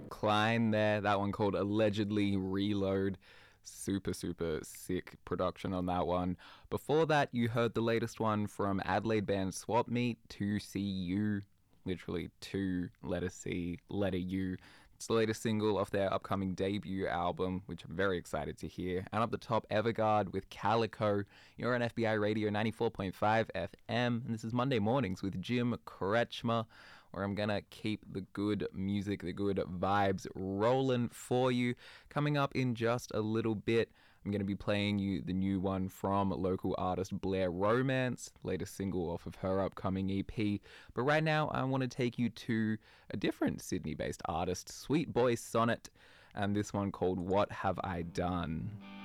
Klein there. That one called Allegedly Reload. Super, super sick production on that one. Before that, you heard the latest one from Adelaide band Swap Meet, To See You. Literally two, letter C, letter U. It's the latest single off their upcoming debut album, which I'm very excited to hear. And up the top, Everguard with Calico. You're on FBI Radio 94.5 FM, and this is Monday Mornings with Jim Kretschmer, where I'm gonna keep the good music, the good vibes rolling for you. Coming up in just a little bit, I'm going to be playing you the new one from local artist Blair Romance, latest single off of her upcoming EP. But right now, I want to take you to a different Sydney-based artist, Sweet Boy Sonnet, and this one called What Have I Done?